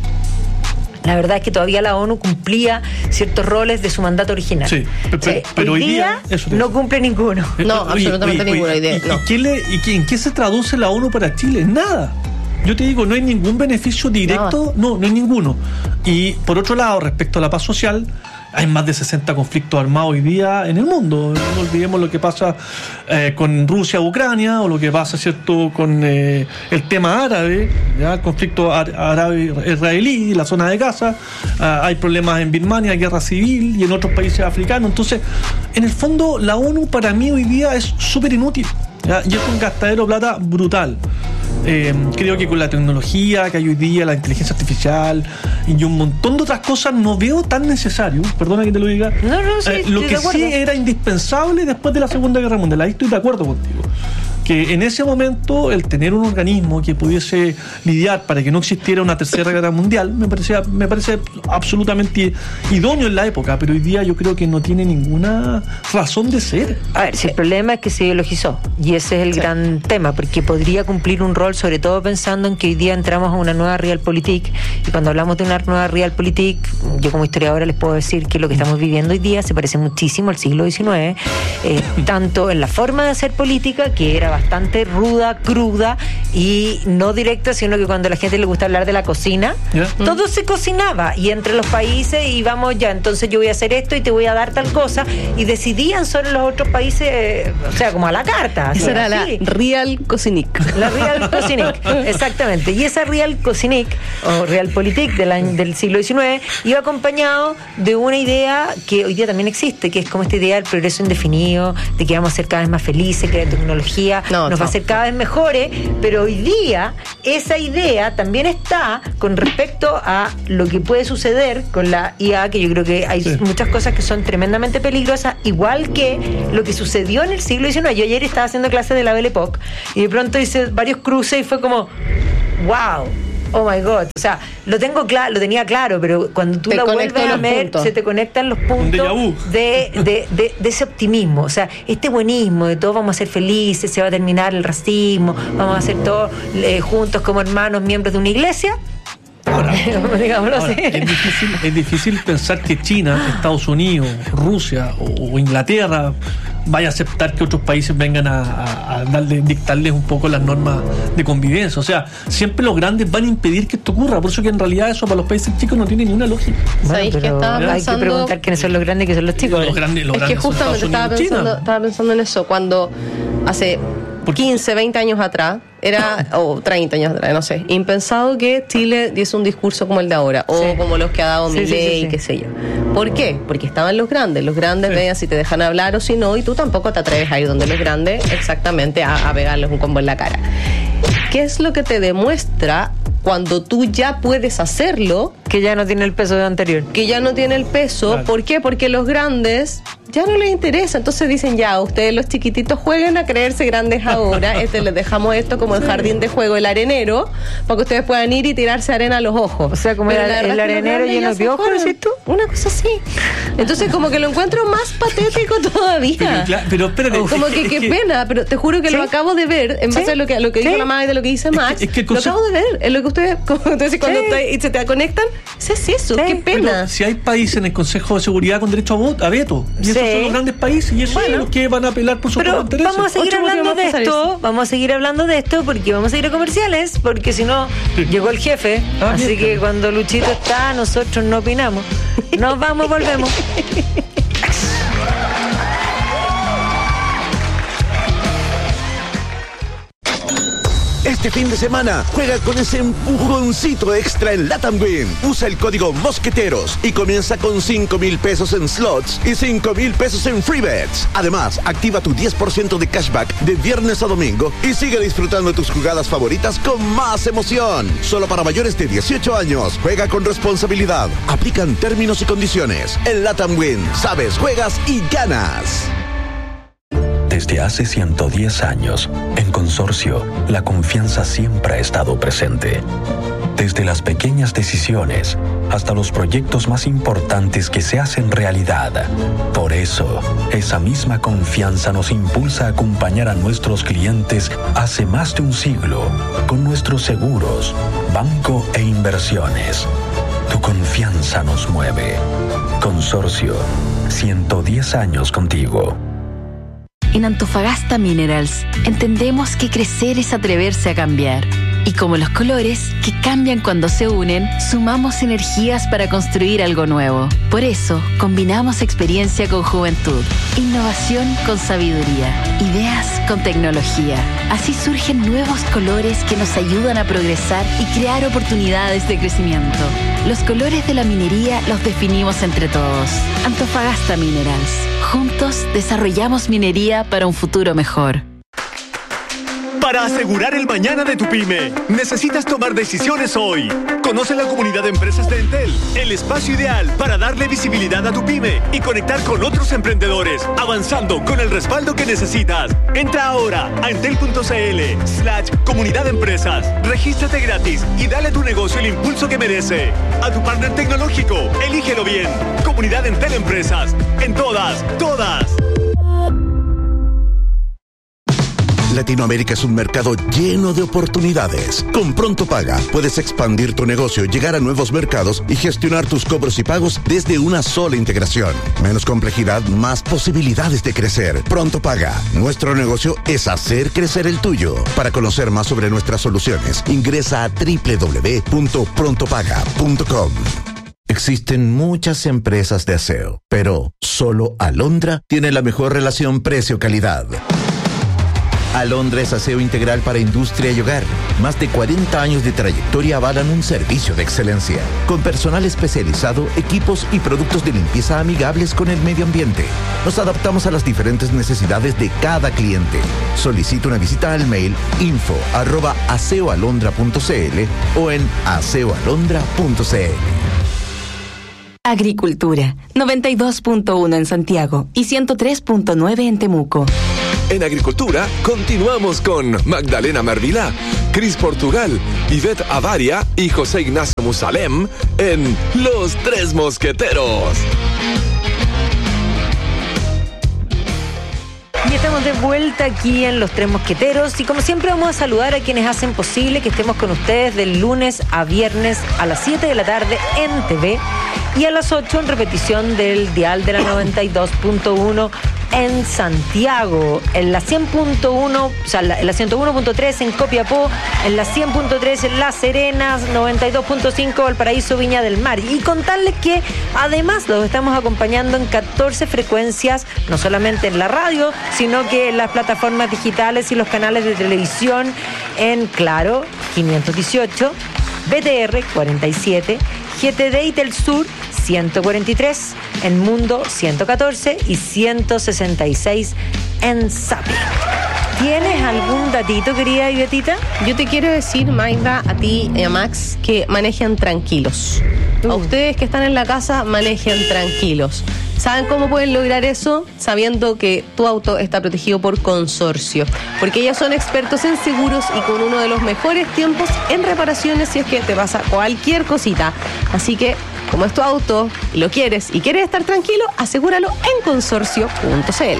la verdad es que todavía la ONU cumplía ciertos roles de su mandato original. Sí, pero hoy día no cumple ninguno. No, absolutamente ninguna idea. ¿En qué se traduce la ONU para Chile? Nada. Yo te digo, no hay ningún beneficio directo, no hay ninguno. Y por otro lado, respecto a la paz social, hay más de 60 conflictos armados hoy día en el mundo. No olvidemos lo que pasa con Rusia, Ucrania, o lo que pasa, ¿cierto?, con el tema árabe, ¿ya? El conflicto árabe-israelí, la zona de Gaza. Hay problemas en Birmania, guerra civil, y en otros países africanos. Entonces, en el fondo, la ONU para mí hoy día es súper inútil, ¿ya? Y es un gastadero de plata brutal. Creo que con la tecnología que hay hoy día, la inteligencia artificial y un montón de otras cosas, no veo tan necesario, perdona que te lo diga, lo que sí era indispensable después de la Segunda Guerra Mundial. Ahí estoy de acuerdo contigo, que en ese momento el tener un organismo que pudiese lidiar para que no existiera una tercera guerra mundial me parece absolutamente idóneo en la época, pero hoy día yo creo que no tiene ninguna razón de ser. A ver, si el problema es que se ideologizó, y ese es el gran tema, porque podría cumplir un rol, sobre todo pensando en que hoy día entramos a una nueva realpolitik, y cuando hablamos de una nueva realpolitik, yo como historiadora les puedo decir que lo que estamos viviendo hoy día se parece muchísimo al siglo XIX, tanto en la forma de hacer política, que era bastante ruda, cruda y no directa, sino que cuando a la gente le gusta hablar de la cocina, todo se cocinaba, y entre los países íbamos, ya, entonces yo voy a hacer esto y te voy a dar tal cosa, y decidían sobre los otros países, o sea, como a la carta. Esa era la Real Cocinik. La Real Cocinik, exactamente. Y esa Real Cocinik, o Realpolitik del siglo XIX, iba acompañado de una idea que hoy día también existe, que es como esta idea del progreso indefinido, de que vamos a ser cada vez más felices, que la tecnología nos va a hacer cada vez mejores, pero hoy día esa idea también está con respecto a lo que puede suceder con la IA, que yo creo que hay muchas cosas que son tremendamente peligrosas, igual que lo que sucedió en el siglo XIX. Yo ayer estaba haciendo clases de la Belle Époque y de pronto hice varios cruces y fue como wow, oh my God, o sea, lo tenía claro, pero cuando tú la vuelves a ver, se te conectan los puntos de ese optimismo, o sea, este buenismo de todos vamos a ser felices, se va a terminar el racismo, vamos a ser todos juntos como hermanos, miembros de una iglesia. Ahora, es difícil pensar que China, Estados Unidos, Rusia o Inglaterra vaya a aceptar que otros países vengan a dictarles un poco las normas de convivencia. O sea, siempre los grandes van a impedir que esto ocurra. Por eso que en realidad eso para los países chicos no tiene ninguna lógica. ¿Sabéis que estaba pensando? Hay que preguntar quiénes son los grandes y quiénes son los chicos. Los grandes es que justamente estaba pensando en eso cuando hace 15, 20 años atrás o 30 años atrás, no sé, impensado que Chile diese un discurso como el de ahora, o como los que ha dado Milei, qué sé yo. ¿Por qué? Porque estaban los grandes vean si te dejan hablar o si no, y tú tampoco te atreves a ir donde los grandes exactamente a pegarles un combo en la cara. ¿Qué es lo que te demuestra cuando tú ya puedes hacerlo? Que ya no tiene el peso de anterior. Que ya no tiene el peso. Claro. ¿Por qué? Porque los grandes ya no les interesa. Entonces dicen, ya, ustedes los chiquititos jueguen a creerse grandes ahora. Les dejamos esto como el jardín de juego, el arenero, para que ustedes puedan ir y tirarse arena a los ojos. O sea, como el arenero lleno de ojos, ¿decís tú? Una cosa así. Entonces como que lo encuentro más patético todavía. Pero espérate. Como que qué pena, pero te juro que lo acabo de ver, en base a lo que dijo la madre y de lo que dice Max, lo acabo de ver. Es lo que ustedes, como tú decís, cuando se te conectan, es eso, qué pena. Pero si hay países en el Consejo de Seguridad con derecho a veto, y esos son los grandes países, y esos son los que van a apelar por sus intereses. Vamos a seguir hablando de esto, porque vamos a ir a comerciales, porque si no, llegó el jefe, así que cuando Luchito está, nosotros no opinamos. Nos vamos, volvemos. Este fin de semana, juega con ese empujoncito extra en Latam Win. Usa el código Mosqueteros y comienza con 5,000 pesos en slots y 5,000 pesos en free bets. Además, activa tu 10% de cashback de viernes a domingo y sigue disfrutando tus jugadas favoritas con más emoción. Solo para mayores de 18 años. Juega con responsabilidad. Aplican términos y condiciones. En Latam Win, sabes, juegas y ganas. Desde hace 110 años, en Consorcio, la confianza siempre ha estado presente. Desde las pequeñas decisiones hasta los proyectos más importantes que se hacen realidad. Por eso, esa misma confianza nos impulsa a acompañar a nuestros clientes hace más de un siglo con nuestros seguros, banco e inversiones. Tu confianza nos mueve. Consorcio, 110 años contigo. En Antofagasta Minerals entendemos que crecer es atreverse a cambiar. Y como los colores, que cambian cuando se unen, sumamos energías para construir algo nuevo. Por eso, combinamos experiencia con juventud, innovación con sabiduría, ideas con tecnología. Así surgen nuevos colores que nos ayudan a progresar y crear oportunidades de crecimiento. Los colores de la minería los definimos entre todos. Antofagasta Minerals. Juntos desarrollamos minería para un futuro mejor. Para asegurar el mañana de tu pyme, necesitas tomar decisiones hoy. Conoce la comunidad de empresas de Entel, el espacio ideal para darle visibilidad a tu pyme y conectar con otros emprendedores, avanzando con el respaldo que necesitas. Entra ahora a entel.cl/comunidad de empresas. Regístrate gratis y dale a tu negocio el impulso que merece. A tu partner tecnológico, elígelo bien. Comunidad Entel Empresas. En todas. Latinoamérica es un mercado lleno de oportunidades. Con Pronto Paga puedes expandir tu negocio, llegar a nuevos mercados y gestionar tus cobros y pagos desde una sola integración. Menos complejidad, más posibilidades de crecer. Pronto Paga. Nuestro negocio es hacer crecer el tuyo. Para conocer más sobre nuestras soluciones, ingresa a www.prontopaga.com. Existen muchas empresas de aseo, pero solo Alondra tiene la mejor relación precio-calidad. Alondra es aseo integral para industria y hogar. Más de 40 años de trayectoria avalan un servicio de excelencia. Con personal especializado, equipos y productos de limpieza amigables con el medio ambiente. Nos adaptamos a las diferentes necesidades de cada cliente. Solicita una visita al mail info@aseoalondra.cl o en aseoalondra.cl. Agricultura, 92.1 en Santiago y 103.9 en Temuco. En Agricultura, continuamos con Magdalena Mervilá, Cris Portugal, Ivette Avaria y José Ignacio Musalem en Los Tres Mosqueteros. Y estamos de vuelta aquí en Los Tres Mosqueteros y como siempre vamos a saludar a quienes hacen posible que estemos con ustedes del lunes a viernes a las 7 de la tarde en TV y a las 8 en repetición del dial de la 92.1 en Santiago, en la 100.1, o sea, en la 101.3 en Copiapó, en la 100.3 en Las Serenas, 92.5 Valparaíso, Viña del Mar. Y contarles que además los estamos acompañando en 14 frecuencias, no solamente en la radio, sino que en las plataformas digitales y los canales de televisión en Claro, 518, BTR, 47, GTD y Telsur, 143, en Mundo 114 y 166 en Zapping. ¿Tienes algún datito, querida Ivetita? Yo te quiero decir, Magda, a ti y a Max, que manejen tranquilos. A ustedes que están en la casa, manejen tranquilos. ¿Saben cómo pueden lograr eso? Sabiendo que tu auto está protegido por Consorcio. Porque ellos son expertos en seguros y con uno de los mejores tiempos en reparaciones si es que te pasa cualquier cosita. Así que, como es tu auto y lo quieres y quieres estar tranquilo, asegúralo en consorcio.cl.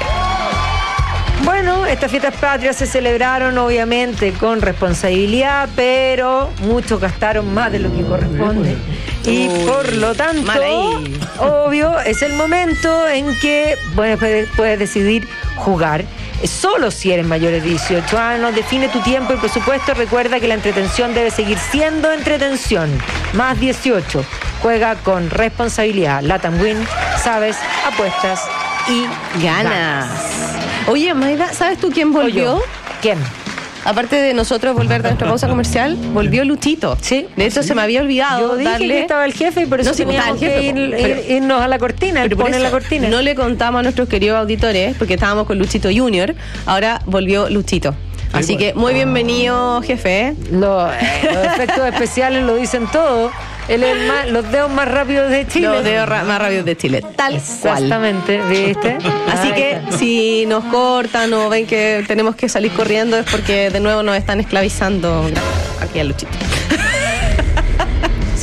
Bueno, estas fiestas patrias se celebraron obviamente con responsabilidad, pero muchos gastaron más de lo que corresponde. Y por lo tanto, obvio, es el momento en que puedes decidir jugar. Solo si eres mayor de 18 años, define tu tiempo y presupuesto. Recuerda que la entretención debe seguir siendo entretención. Más 18. Juega con responsabilidad. Latam Win, sabes, apuestas y ganas. Oye, Mayra, ¿sabes tú quién volvió? ¿Quién? Aparte de nosotros volver de nuestra pausa comercial, volvió Luchito. Sí. De eso se me había olvidado. Yo dije que estaba el jefe y por eso teníamos que irnos a la cortina. Él pone la cortina. No le contamos a nuestros queridos auditores, porque estábamos con Luchito Junior. Ahora volvió Luchito. Así que muy bienvenido, jefe. Los efectos especiales lo dicen todo. Él es los dedos más rápidos de Chile. Los dedos más rápidos de Chile. Tal Exactamente, cual. ¿Viste? Así que si nos cortan o ven que tenemos que salir corriendo es porque de nuevo nos están esclavizando aquí a Luchito.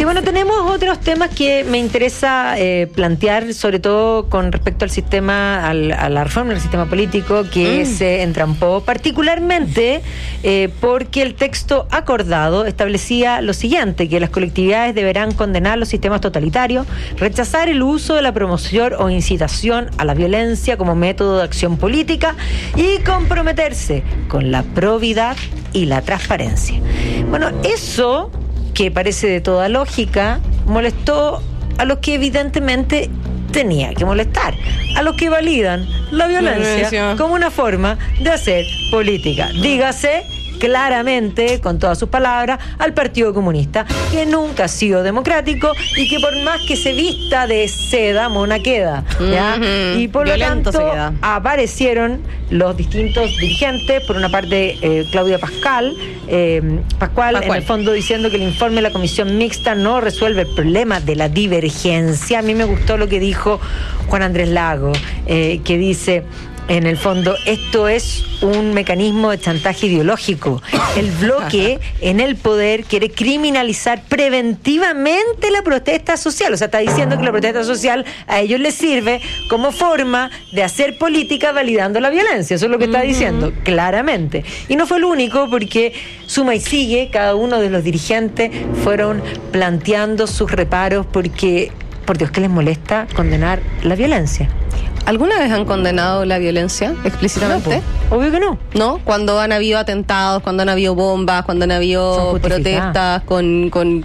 Sí, bueno, tenemos otros temas que me interesa plantear, sobre todo con respecto al sistema, a la reforma del sistema político que se entrampó, particularmente porque el texto acordado establecía lo siguiente, que las colectividades deberán condenar los sistemas totalitarios, rechazar el uso de la promoción o incitación a la violencia como método de acción política y comprometerse con la probidad y la transparencia. Bueno, eso, que parece de toda lógica, molestó a los que evidentemente tenía que molestar, a los que validan la violencia como una forma de hacer política. Dígase claramente, con todas sus palabras, al Partido Comunista, que nunca ha sido democrático y que por más que se vista de seda, mona queda, ¿ya? Y por lo tanto aparecieron los distintos dirigentes, por una parte Claudia Pascual, en el fondo diciendo que el informe de la comisión mixta no resuelve el problema de la divergencia. A mí me gustó lo que dijo Juan Andrés Lago, que dice: en el fondo, esto es un mecanismo de chantaje ideológico. El bloque en el poder quiere criminalizar preventivamente la protesta social. O sea, está diciendo que la protesta social a ellos les sirve como forma de hacer política validando la violencia. Eso es lo que está diciendo, claramente. Y no fue el único, porque suma y sigue, cada uno de los dirigentes fueron planteando sus reparos porque, por Dios, que les molesta condenar la violencia. ¿Alguna vez han condenado la violencia explícitamente? No, obvio que no. ¿No? Cuando han habido atentados, cuando han habido bombas, cuando han habido protestas con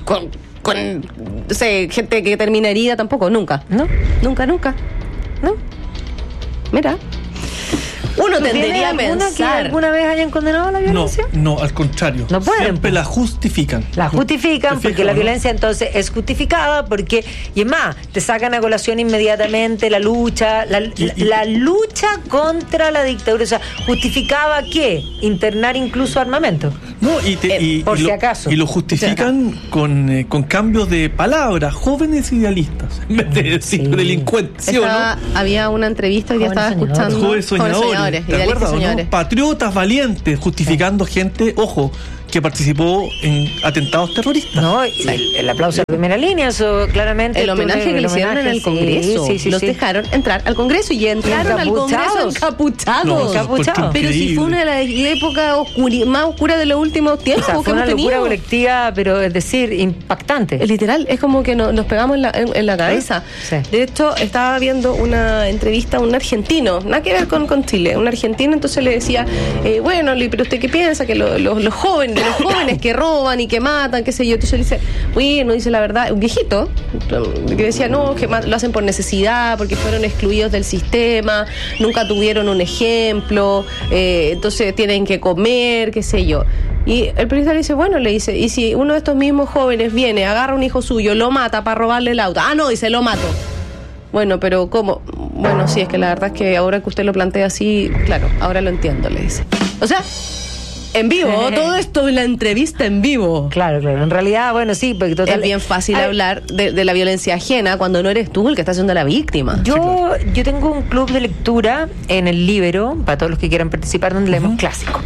no sé, gente que termina herida, tampoco, nunca. ¿No? Nunca. ¿No? Mira. Uno tendría a pensar que alguna vez hayan condenado la violencia. No, al contrario. No pueden. Siempre la justifican. La justifican porque la violencia entonces es justificada porque, y es más, te sacan a colación inmediatamente la lucha lucha contra la dictadura. O sea, ¿justificaba qué? Internar incluso armamento. No, por si acaso. Y lo justifican con cambios de palabras, jóvenes idealistas, en vez de decir delincuentes. ¿Sí o no? Había una entrevista que estaba escuchando. Jóvenes soñadores. ¿Te acuerdas, no? Patriotas valientes, justificando gente, ojo, que participó en atentados terroristas. No, el aplauso de primera línea, eso claramente. El homenaje que le hicieron en el Congreso. Los dejaron entrar al Congreso y entraron al Congreso encapuchados. Pero si fue una de las épocas más oscuras de los últimos tiempos. O sea, fue una locura colectiva, pero es decir, impactante. Literal, es como que nos pegamos en la cabeza. Sí. De hecho, estaba viendo una entrevista a un argentino, nada que ver con Chile, un argentino, entonces le decía, bueno, pero ¿usted qué piensa? Que los jóvenes que roban y que matan, qué sé yo. Entonces él dice, bueno, dice la verdad, un viejito que decía, no, que lo hacen por necesidad, porque fueron excluidos del sistema, nunca tuvieron un ejemplo, entonces tienen que comer, qué sé yo. Y el periodista le dice, bueno, le dice, y si uno de estos mismos jóvenes viene, agarra un hijo suyo, lo mata para robarle el auto, no, dice, lo mato. Bueno, pero ¿cómo? Bueno, sí, es que la verdad es que ahora que usted lo plantea así, claro, ahora lo entiendo, le dice. O sea, en vivo, todo esto en la entrevista en vivo. Claro. En realidad, bueno, sí, porque total, es bien fácil hablar de la violencia ajena cuando no eres tú el que está siendo la víctima. Yo tengo un club de lectura en el Líbero, para todos los que quieran participar, donde leemos clásicos.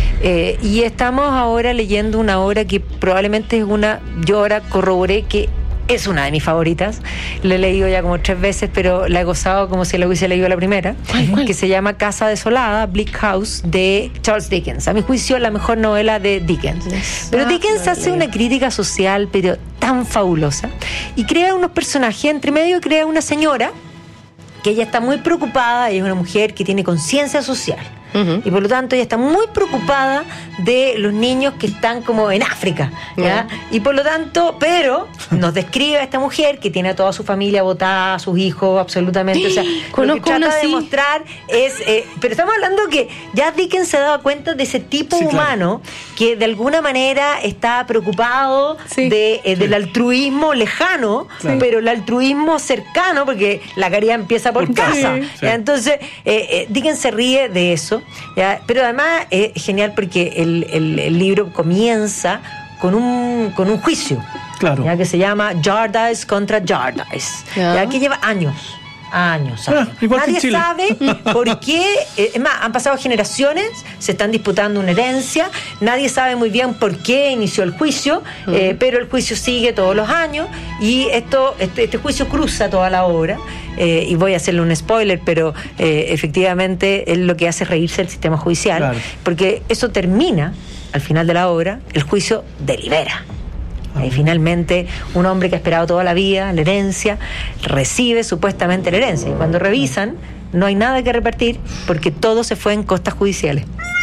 Y estamos ahora leyendo una obra que probablemente es yo ahora corroboré que es una de mis favoritas. La he leído ya como 3 veces, pero la he gozado como si la hubiese leído la primera. ¿Cuál? Que se llama Casa Desolada, Bleak House, de Charles Dickens. A mi juicio, la mejor novela de Dickens. Pero Dickens hace una crítica social, pero tan fabulosa. Y crea unos personajes, entre medio crea una señora, que ella está muy preocupada, ella es una mujer que tiene conciencia social. Y por lo tanto ella está muy preocupada de los niños que están como en África, ¿ya? Y por lo tanto, pero nos describe a esta mujer que tiene a toda su familia botada, a sus hijos, absolutamente. O sea, lo que trata de mostrar es, pero estamos hablando que ya Dickens se daba cuenta de ese tipo humano que de alguna manera está preocupado del altruismo lejano, pero el altruismo cercano, porque la caridad empieza por casa. Entonces Dickens se ríe de eso. ¿Ya? Pero además es genial porque el libro comienza con un juicio, ¿ya? Que se llama Jarndyce contra Jarndyce, ¿ya? Que lleva años Años. Igual que en Nadie Chile. sabe por qué. Es más, han pasado generaciones, se están disputando una herencia. Nadie sabe muy bien por qué inició el juicio, pero el juicio sigue todos los años y este juicio cruza toda la obra. Y voy a hacerle un spoiler, pero efectivamente es lo que hace reírse el sistema judicial, claro, porque eso termina al final de la obra, el juicio delibera. Y finalmente un hombre que ha esperado toda la vida la herencia recibe supuestamente la herencia, y cuando revisan no hay nada que repartir porque todo se fue en costas judiciales.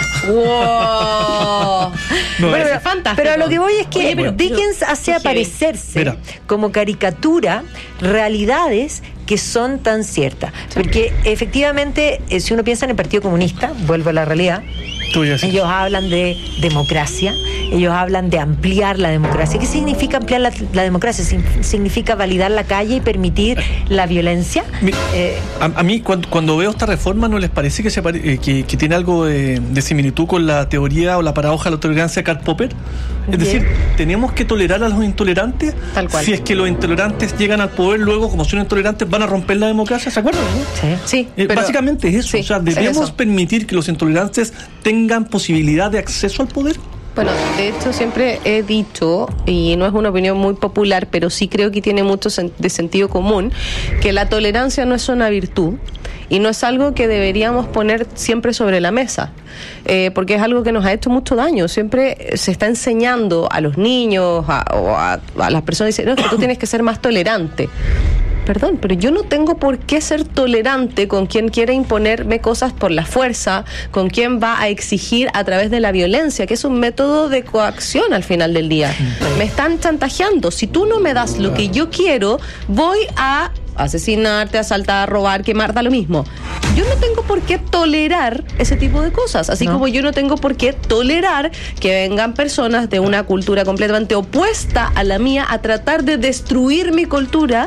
¡Wow! Bueno, es fantástico. Pero a lo que voy es que Dickens hace Oye, aparecerse como caricatura realidades que son tan ciertas. Porque efectivamente, si uno piensa en el Partido Comunista, vuelvo a la realidad, ellos hablan de democracia, ellos hablan de ampliar la democracia. ¿Qué significa ampliar la democracia? ¿Significa validar la calle y permitir la violencia? A mí, cuando veo esta reforma, ¿no les parece que tiene algo de similitud con la teoría o la paradoja de la tolerancia de Karl Popper? Es decir, ¿tenemos que tolerar a los intolerantes? Tal cual. Si es que los intolerantes llegan al poder, luego, como son intolerantes, van a romper la democracia, ¿se acuerdan? ¿No? Sí. Básicamente es eso. O sea, ¿debemos permitir que los intolerantes tengan posibilidad de acceso al poder? Bueno, de hecho siempre he dicho, y no es una opinión muy popular, pero sí creo que tiene mucho de sentido común, que la tolerancia no es una virtud y no es algo que deberíamos poner siempre sobre la mesa, porque es algo que nos ha hecho mucho daño. Siempre se está enseñando a los niños o a las personas, dicen, no, es que tú tienes que ser más tolerante. Perdón, pero yo no tengo por qué ser tolerante con quien quiere imponerme cosas por la fuerza, con quien va a exigir a través de la violencia, que es un método de coacción al final del día. Me están chantajeando. Si tú no me das lo que yo quiero, voy a asesinarte, asaltar, robar, quemar, da lo mismo. Yo no tengo por qué tolerar ese tipo de cosas, así como yo no tengo por qué tolerar que vengan personas de una cultura completamente opuesta a la mía a tratar de destruir mi cultura,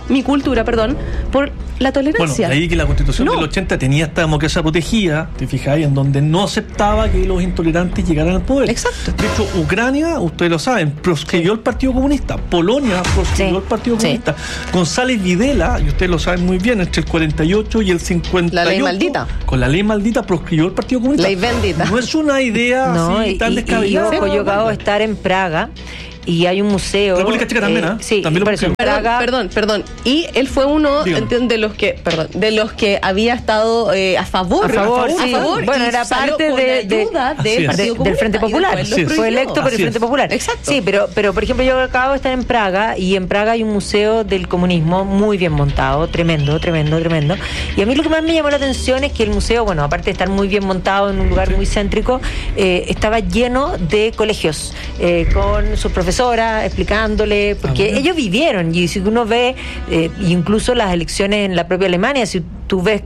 por la tolerancia. Bueno, ahí que la Constitución del 80 tenía esta democracia protegida, te fijáis, en donde no aceptaba que los intolerantes llegaran al poder. Exacto. De hecho, Ucrania, ustedes lo saben, proscribió el Partido Comunista. Polonia proscribió el Partido Comunista. González Videla, y ustedes lo saben muy bien, entre el 48 y el 58, la ley maldita. Con la ley maldita proscribió el Partido Comunista. Ley bendita. No es una idea así tan descabellada. Yo acabo de estar en Praga y hay un museo. República Checa también, sí, también lo parece. Perdón. Y él fue uno de los que había estado a favor. Bueno, era parte del Frente Popular. Fue electo por el Frente Popular. Exacto. Sí, pero por ejemplo, yo acabo de estar en Praga y en Praga hay un museo del comunismo muy bien montado, tremendo. Y a mí lo que más me llamó la atención es que el museo, bueno, aparte de estar muy bien montado en un lugar muy céntrico, estaba lleno de colegios con sus profesores explicándole, porque ellos vivieron, y si uno ve incluso las elecciones en la propia Alemania, si tú ves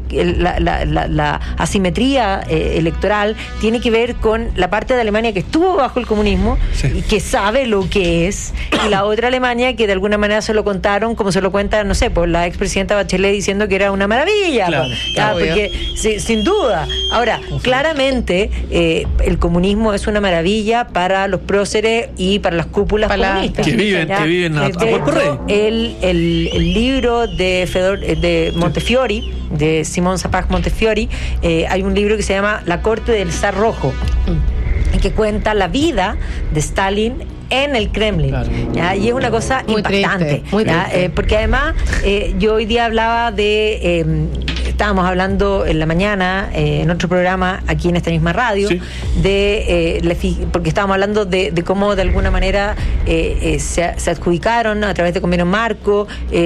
la asimetría electoral, tiene que ver con la parte de Alemania que estuvo bajo el comunismo y que sabe lo que es, y la otra Alemania que de alguna manera se lo contaron como se lo cuenta, no sé, por la expresidenta Bachelet diciendo que era una maravilla, porque sin duda. Ahora, claramente el comunismo es una maravilla para los próceres y para las cúpulas comunistas que viven a cuerpo rey. El libro de Montefiori, de Simón Zapac Montefiori, hay un libro que se llama La corte del zar rojo, que cuenta la vida de Stalin en el Kremlin, y es una cosa muy impactante, triste. Porque además yo hoy día hablaba estábamos hablando en la mañana en otro programa aquí en esta misma radio, porque estábamos hablando de cómo de alguna manera se adjudicaron a través de convenio marco,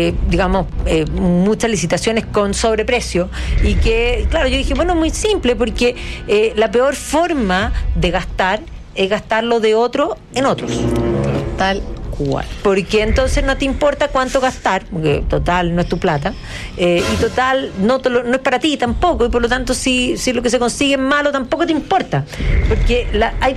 muchas licitaciones con sobreprecio, y que, claro, yo dije, bueno, muy simple, porque la peor forma de gastar es gastarlo de otro en otros. Tal cual. Porque entonces no te importa cuánto gastar, porque total no es tu plata, y total no es para ti tampoco, y por lo tanto si lo que se consigue es malo tampoco te importa, porque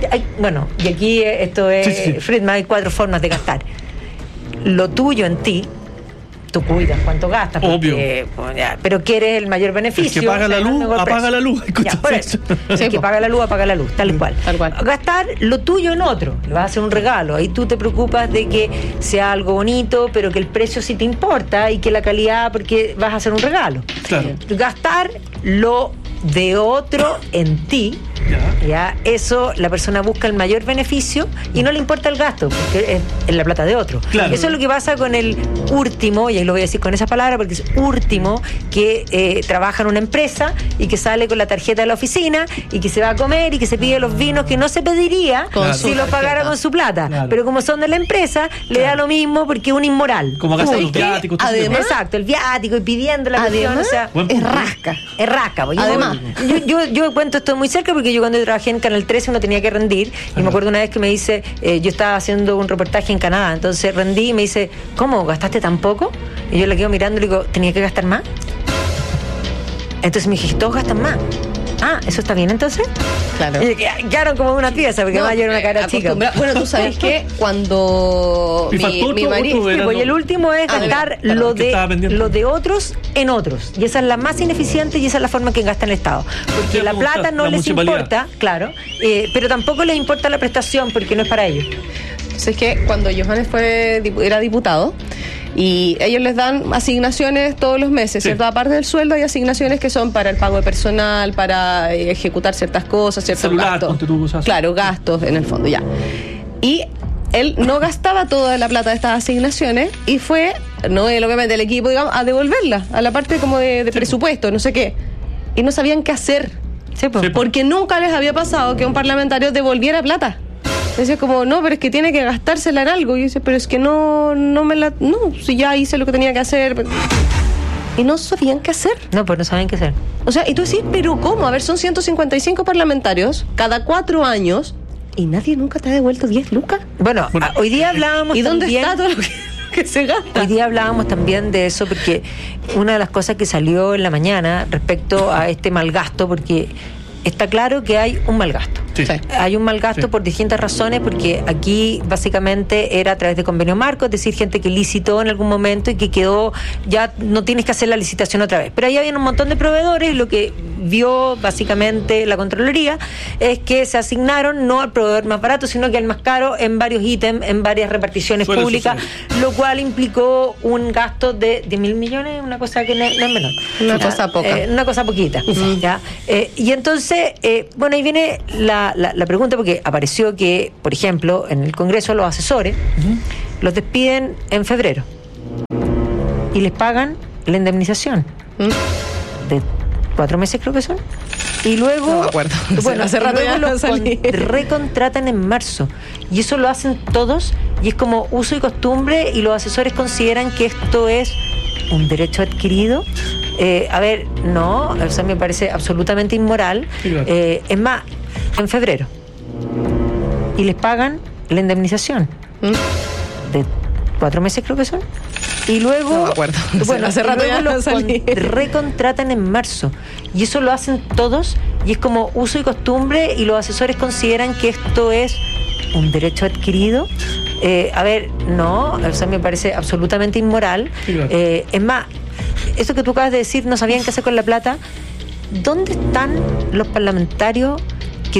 y aquí esto es Friedman, hay 4 formas de gastar: lo tuyo en ti, tú cuidas cuánto gastas. Porque, obvio. Pero quieres el mayor beneficio. El que paga la luz, apaga la luz. Ya, por eso. El que paga la luz, apaga la luz, tal cual. Gastar lo tuyo en otro. Le vas a hacer un regalo. Ahí tú te preocupas de que sea algo bonito, pero que el precio sí te importa y que la calidad, porque vas a hacer un regalo. Claro. Gastar lo de otro en ti. Ya, eso la persona busca el mayor beneficio y no le importa el gasto, porque es la plata de otro. Claro. Eso es lo que pasa con el último, y ahí lo voy a decir con esa palabra porque es último, que trabaja en una empresa y que sale con la tarjeta de la oficina y que se va a comer y que se pide los vinos que no se pediría si los pagara con su plata. Claro. Pero como son de la empresa, le da lo mismo porque es un inmoral. Como gastan los viáticos. Además, exacto, el viático y pidiendo la cuestión, o sea, es rasca. Es rasca. Además, yo cuento esto muy cerca porque yo cuando trabajé en Canal 13 uno tenía que rendir y me acuerdo una vez que me dice, yo estaba haciendo un reportaje en Canadá, entonces rendí y me dice, ¿cómo? ¿Gastaste tan poco? Y yo le quedo mirando y le digo, ¿tenía que gastar más? Entonces me dije, todos gastan más. Ah, ¿eso está bien entonces? Claro. Y quedaron como una pieza porque además yo era una cara chica. Bueno, tú sabes que cuando mi marido... Y el último es gastar lo de otros en otros. Y esa es la más ineficiente y esa es la forma que gasta el Estado. Porque la plata no les importa, claro, pero tampoco les importa la prestación porque no es para ellos. Entonces es que cuando Johannes era diputado, y ellos les dan asignaciones todos los meses, ¿cierto? Aparte del sueldo hay asignaciones que son para el pago de personal, para ejecutar ciertas cosas, ciertos gastos. Claro, gastos en el fondo, ya. Y él no gastaba toda la plata de estas asignaciones y fue, no él obviamente, el equipo, digamos, a devolverla a la parte como de presupuesto, no sé qué. Y no sabían qué hacer. Porque nunca les había pasado que un parlamentario devolviera plata. Decía como, no, pero es que tiene que gastársela en algo. Y yo decía, pero es que no, si ya hice lo que tenía que hacer. Y no sabían qué hacer. No, pues no sabían qué hacer. O sea, y tú decís, pero ¿cómo? A ver, son 155 parlamentarios cada 4 años y nadie nunca te ha devuelto 10 lucas. Bueno, hoy día hablábamos ¿y dónde también, está todo lo que se gasta? Hoy día hablábamos también de eso porque una de las cosas que salió en la mañana respecto a este mal gasto, porque está claro que hay un mal gasto. Sí. Hay un mal gasto por distintas razones, porque aquí básicamente era a través de convenio marco, es decir, gente que licitó en algún momento y que quedó, ya no tienes que hacer la licitación otra vez. Pero ahí había un montón de proveedores, lo que vio básicamente la Contraloría es que se asignaron no al proveedor más barato, sino que al más caro en varios ítems, en varias reparticiones públicas, lo cual implicó un gasto de 10.000 millones, una cosa que no es menor. Una cosa poca. Una cosa poquita. ¿Ya? Y entonces, bueno, ahí viene la pregunta, porque apareció que, por ejemplo, en el Congreso los asesores los despiden en febrero y les pagan la indemnización de 4 meses, creo que son, y luego no me acuerdo. Bueno, hace rato ya los recontratan en marzo y eso lo hacen todos y es como uso y costumbre y los asesores consideran que esto es un derecho adquirido. A ver, no, o sea, me parece absolutamente inmoral. Es más, en febrero y les pagan la indemnización de 4 meses, creo que son, y luego no me acuerdo. Bueno, hace rato ya los recontratan en marzo y eso lo hacen todos y es como uso y costumbre y los asesores consideran que esto es un derecho adquirido. A ver, no, o sea, me parece absolutamente inmoral. Es más, eso que tú acabas de decir, no sabían qué hacer con la plata. ¿Dónde están los parlamentarios